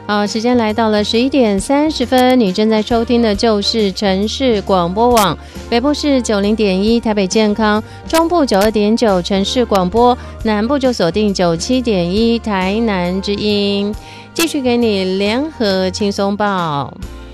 好，时间来到了11点30分，你正在收听的就是城市广播网，北部是90.1台北健康，中部92.9城市广播，南部就锁定97.1台南之音，继续给你联合轻松报。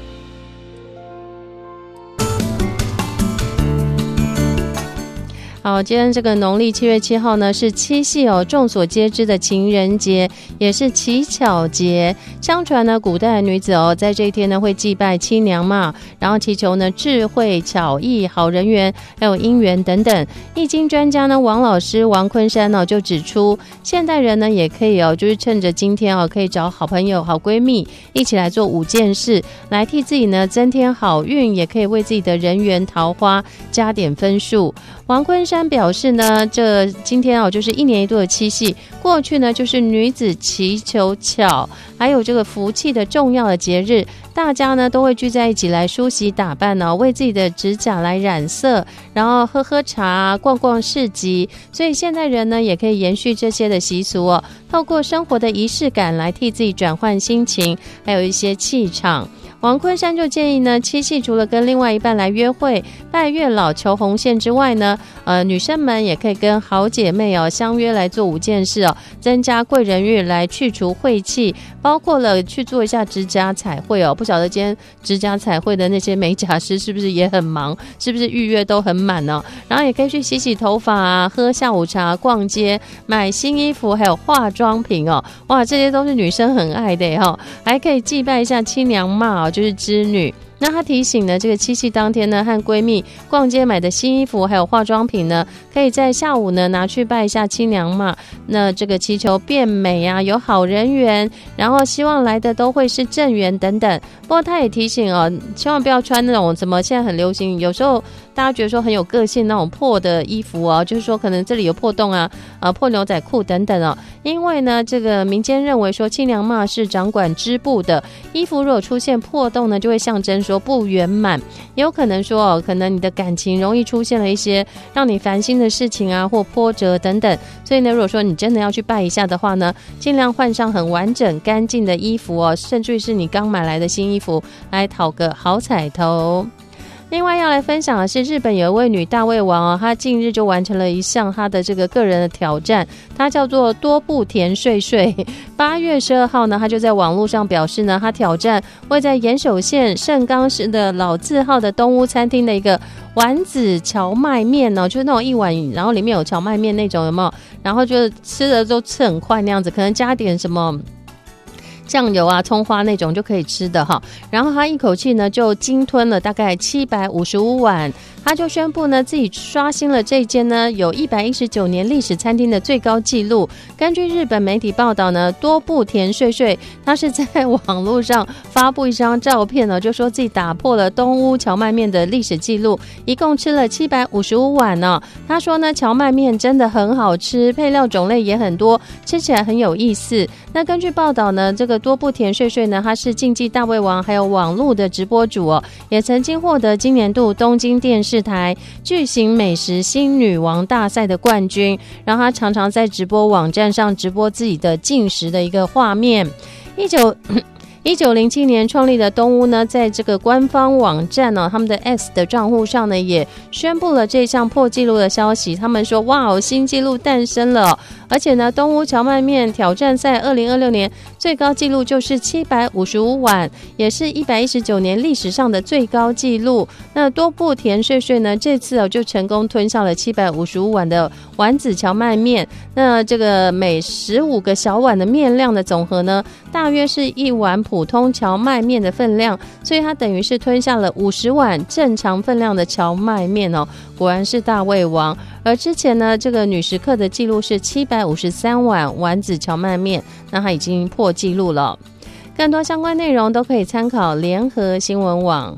好，今天这个农历7月7号呢是七夕哦，众所皆知的情人节，也是乞巧节。相传呢，古代的女子哦，在这一天呢会祭拜七娘嘛，然后祈求呢智慧、巧艺、好人缘，还有姻缘等等。易经专家呢王老师王昆山哦就指出，现代人呢也可以哦，就是趁着今天哦，可以找好朋友、好闺蜜一起来做5件事，来替自己呢增添好运，也可以为自己的人缘、桃花加点分数。王昆山表示呢，这今天哦就是1年1度的七夕，过去呢就是女子祈求巧还有这个福气的重要的节日，大家呢都会聚在一起来梳洗打扮哦，为自己的指甲来染色，然后喝喝茶、逛逛市集，所以现代人呢也可以延续这些的习俗哦，透过生活的仪式感来替自己转换心情，还有一些气场。王昆山就建议呢，七夕除了跟另外一半来约会、拜月老、求红线之外呢，女生们也可以跟好姐妹哦相约来做5件事哦，增加贵人运，来去除晦气，包括了去做一下指甲彩绘哦。不晓得今天指甲彩绘的那些美甲师是不是也很忙，是不是预约都很满呢？然后也可以去洗洗头发啊，喝下午茶、逛街、买新衣服，还有化妆品哦。哇，这些都是女生很爱的哈。还可以祭拜一下七娘妈哦，就是织女。那他提醒呢，这个七夕当天呢，和闺蜜逛街买的新衣服还有化妆品呢，可以在下午呢拿去拜一下七娘嘛。那这个祈求变美啊，有好人缘，然后希望来的都会是正缘等等。不过他也提醒哦，千万不要穿那种怎么现在很流行，有时候大家觉得说很有个性那种破的衣服哦，就是说可能这里有破洞啊，破牛仔裤等等哦。因为呢，这个民间认为说七娘嘛是掌管织布的，衣服如果出现破洞呢，就会象征说不圆满，也有可能说哦，可能你的感情容易出现了一些让你烦心的事情啊，或波折等等。所以呢，如果说你真的要去拜一下的话呢，尽量换上很完整干净的衣服哦，甚至于是你刚买来的新衣服，来讨个好彩头。另外要来分享的是，日本有一位女大胃王哦，她近日就完成了一项她的这个个人的挑战，她叫做多步田睡睡。8月12号呢，她就在网络上表示呢，她挑战位在岩手县盛冈市的老字号的东屋餐厅的一个丸子荞麦面哦，就是那种一碗，然后里面有荞麦面那种，有没有？然后就吃的都吃很快那样子，可能加点什么酱油啊、葱花那种就可以吃的哈。然后他一口气呢就鲸吞了大概755碗，他就宣布呢自己刷新了这间呢有119年历史餐厅的最高纪录。根据日本媒体报道呢，多步田睡睡他是在网络上发布一张照片呢，就说自己打破了东屋荞麦面的历史纪录，一共吃了755碗呢。他说呢，荞麦面真的很好吃，配料种类也很多，吃起来很有意思。那根据报道呢，这个多步田睡睡呢，他是竞技大胃王还有网络的直播主哦，也曾经获得今年度东京电视台巨型美食新女王大赛的冠军，然后他常常在直播网站上直播自己的进食的一个画面。1907年创立的东屋呢，在这个官方网站呢，他们的 X 的账户上呢，也宣布了这项破纪录的消息。他们说，哇，新纪录诞生了！而且呢，东屋荞麦面挑战赛2026年最高纪录就是755碗，也是119年历史上的最高纪录。那多步田睡睡呢，这次就成功吞下了755碗的丸子荞麦面。那这个每15个小碗的面量的总和呢，大约是一碗普通荞麦面的分量，所以它等于是吞下了50碗正常分量的荞麦面哦，果然是大胃王。而之前呢，这个女食客的记录是753碗丸子荞麦面，那她已经破纪录了。更多相关内容都可以参考联合新闻网。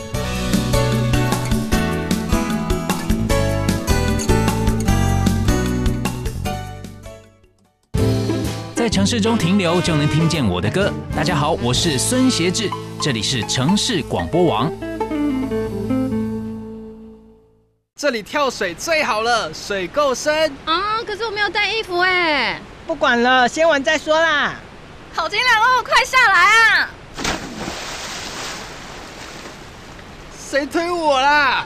在城市中停留就能听见我的歌。大家好，我是孙协志，这里是城市广播网。 这里跳水最好了，水够深啊！可是我没有带衣服哎。 不管了，先玩再说啦。 好惊人哦，快下来啊！ 谁推我啦？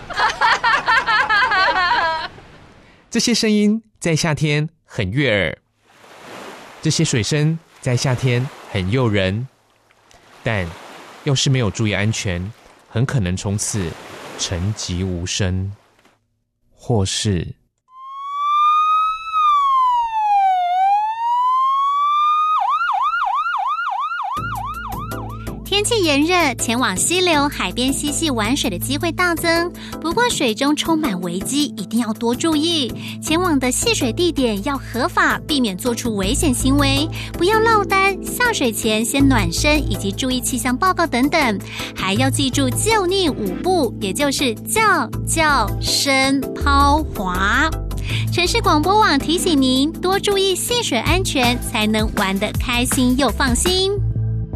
这些声音在夏天很悦耳，这些水声在夏天很诱人，但要是没有注意安全，很可能从此沉寂无声，或是天气炎热，前往溪流、海边嬉戏玩水的机会大增。不过水中充满危机，一定要多注意。前往的戏水地点要合法，避免做出危险行为，不要落单。下水前先暖身，以及注意气象报告等等。还要记住救溺5步，也就是叫、升、抛、划。城市广播网提醒您多注意戏水安全，才能玩得开心又放心。